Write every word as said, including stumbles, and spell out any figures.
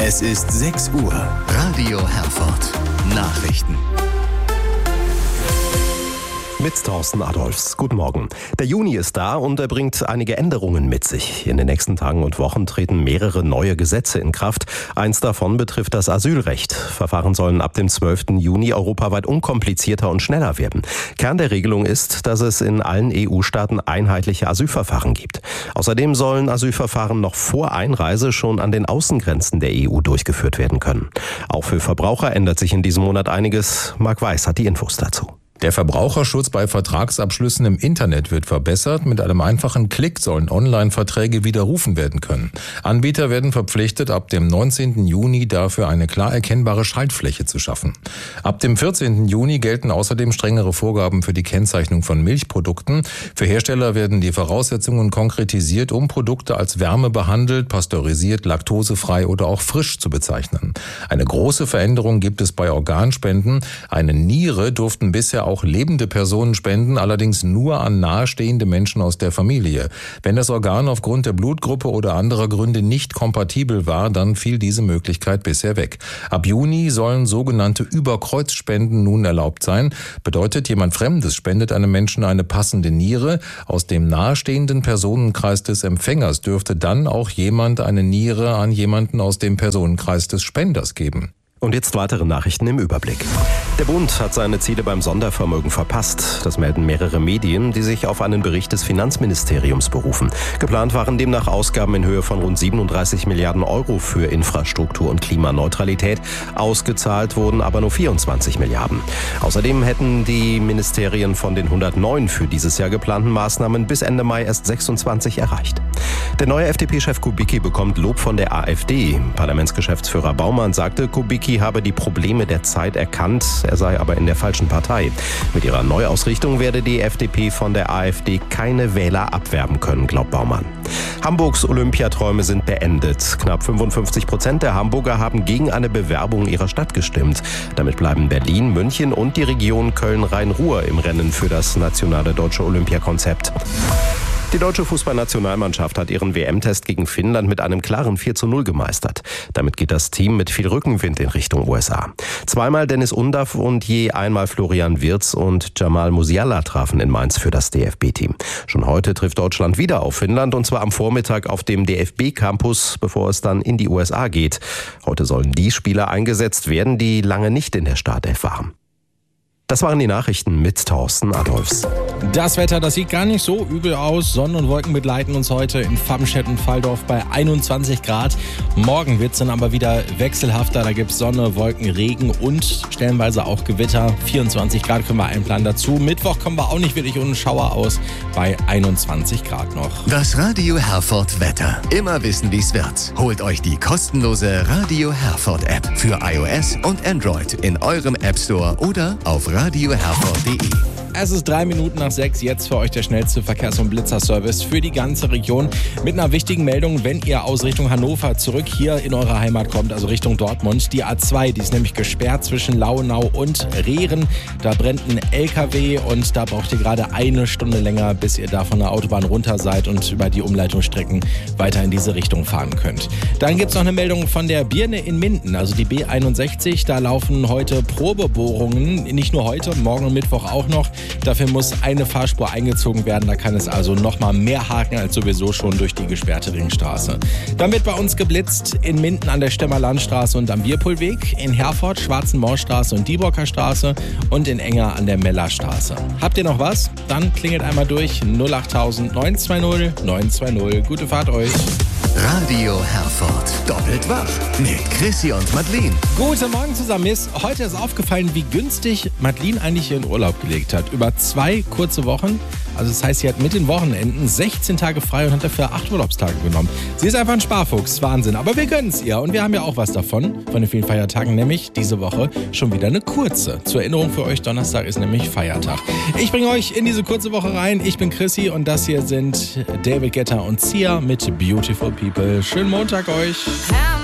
Es ist sechs Uhr. Radio Herford. Nachrichten. Mit Thorsten Adolfs. Guten Morgen. Der Juni ist da und er bringt einige Änderungen mit sich. In den nächsten Tagen und Wochen treten mehrere neue Gesetze in Kraft. Eins davon betrifft das Asylrecht. Verfahren sollen ab dem zwölften Juni europaweit unkomplizierter und schneller werden. Kern der Regelung ist, dass es in allen E U-Staaten einheitliche Asylverfahren gibt. Außerdem sollen Asylverfahren noch vor Einreise schon an den Außengrenzen der E U durchgeführt werden können. Auch für Verbraucher ändert sich in diesem Monat einiges. Marc Weiß hat die Infos dazu. Der Verbraucherschutz bei Vertragsabschlüssen im Internet wird verbessert. Mit einem einfachen Klick sollen Online-Verträge widerrufen werden können. Anbieter werden verpflichtet, ab dem neunzehnten Juni dafür eine klar erkennbare Schaltfläche zu schaffen. Ab dem vierzehnten Juni gelten außerdem strengere Vorgaben für die Kennzeichnung von Milchprodukten. Für Hersteller werden die Voraussetzungen konkretisiert, um Produkte als wärmebehandelt, pasteurisiert, laktosefrei oder auch frisch zu bezeichnen. Eine große Veränderung gibt es bei Organspenden. Eine Niere durften bisher auch lebende Personen spenden, allerdings nur an nahestehende Menschen aus der Familie. Wenn das Organ aufgrund der Blutgruppe oder anderer Gründe nicht kompatibel war, dann fiel diese Möglichkeit bisher weg. Ab Juni sollen sogenannte Überkreuzspenden nun erlaubt sein. Bedeutet, jemand Fremdes spendet einem Menschen eine passende Niere. Aus dem nahestehenden Personenkreis des Empfängers dürfte dann auch jemand eine Niere an jemanden aus dem Personenkreis des Spenders geben. Und jetzt weitere Nachrichten im Überblick. Der Bund hat seine Ziele beim Sondervermögen verpasst. Das melden mehrere Medien, die sich auf einen Bericht des Finanzministeriums berufen. Geplant waren demnach Ausgaben in Höhe von rund siebenunddreißig Milliarden Euro für Infrastruktur und Klimaneutralität. Ausgezahlt wurden aber nur vierundzwanzig Milliarden. Außerdem hätten die Ministerien von den hundertneun für dieses Jahr geplanten Maßnahmen bis Ende Mai erst sechsundzwanzig erreicht. Der neue F D P-Chef Kubicki bekommt Lob von der AfD. Parlamentsgeschäftsführer Baumann sagte, Kubicki habe die Probleme der Zeit erkannt, er sei aber in der falschen Partei. Mit ihrer Neuausrichtung werde die F D P von der AfD keine Wähler abwerben können, glaubt Baumann. Hamburgs Olympiaträume sind beendet. Knapp fünfundfünfzig Prozent der Hamburger haben gegen eine Bewerbung ihrer Stadt gestimmt. Damit bleiben Berlin, München und die Region Köln-Rhein-Ruhr im Rennen für das nationale deutsche Olympiakonzept. Die deutsche Fußballnationalmannschaft hat ihren W M-Test gegen Finnland mit einem klaren vier zu null gemeistert. Damit geht das Team mit viel Rückenwind in Richtung U S A. Zweimal Dennis Undaff und je einmal Florian Wirtz und Jamal Musiala trafen in Mainz für das D F B-Team. Schon heute trifft Deutschland wieder auf Finnland und zwar am Vormittag auf dem D F B-Campus, bevor es dann in die U S A geht. Heute sollen die Spieler eingesetzt werden, die lange nicht in der Startelf waren. Das waren die Nachrichten mit Thorsten Adolfs. Das Wetter, das sieht gar nicht so übel aus. Sonne und Wolken begleiten uns heute in Famstedt und Valdorf bei einundzwanzig Grad. Morgen wird es dann aber wieder wechselhafter. Da gibt es Sonne, Wolken, Regen und stellenweise auch Gewitter. vierundzwanzig Grad können wir einplanen dazu. Mittwoch kommen wir auch nicht wirklich ohne Schauer aus bei einundzwanzig Grad noch. Das Radio Herford Wetter. Immer wissen, wie es wird. Holt euch die kostenlose Radio Herford App für iOS und Android in eurem App Store oder auf radio herford punkt de. Es ist drei Minuten nach sechs, jetzt für euch der schnellste Verkehrs- und Blitzerservice für die ganze Region. Mit einer wichtigen Meldung, wenn ihr aus Richtung Hannover zurück hier in eure Heimat kommt, also Richtung Dortmund. Die A zwei, die ist nämlich gesperrt zwischen Lauenau und Rehren. Da brennt ein L K W und da braucht ihr gerade eine Stunde länger, bis ihr da von der Autobahn runter seid und über die Umleitungsstrecken weiter in diese Richtung fahren könnt. Dann gibt es noch eine Meldung von der Birne in Minden, also die B einundsechzig. Da laufen heute Probebohrungen, nicht nur heute, morgen und Mittwoch auch noch. Dafür muss eine Fahrspur eingezogen werden. Da kann es also noch mal mehr haken als sowieso schon durch die gesperrte Ringstraße. Dann wird bei uns geblitzt in Minden an der Stemmer Landstraße und am Bierpohlweg, in Herford, Schwarzenmoorstraße und Dieburger Straße und in Enger an der Mellerstraße. Habt ihr noch was? Dann klingelt einmal durch null acht tausend neun zwei null neun zwei null. Gute Fahrt euch. Radio Herford. Doppelt wach mit Chrissy und Madeline. Guten Morgen zusammen. Mir ist heute ist aufgefallen, wie günstig Madeline eigentlich ihren Urlaub gelegt hat. Über zwei kurze Wochen. Also das heißt, sie hat mit den Wochenenden sechzehn Tage frei und hat dafür acht Urlaubstage genommen. Sie ist einfach ein Sparfuchs. Wahnsinn. Aber wir gönnen es ihr. Und wir haben ja auch was davon, von den vielen Feiertagen. Nämlich diese Woche schon wieder eine kurze. Zur Erinnerung für euch, Donnerstag ist nämlich Feiertag. Ich bringe euch in diese kurze Woche rein. Ich bin Chrissy und das hier sind David Guetta und Sia mit Beautiful People. Schönen Montag euch.